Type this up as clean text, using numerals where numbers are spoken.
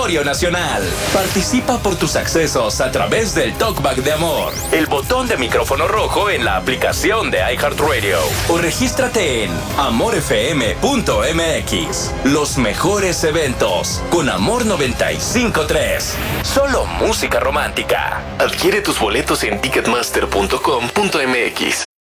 territorio nacional. Participa por tus accesos a través del Talkback de Amor, el botón de micrófono rojo en la aplicación de iHeartRadio, o regístrate en amorfm.mx. Los mejores eventos con Amor 95.3. Solo música romántica. Adquiere tus boletos en ticketmaster.com.mx.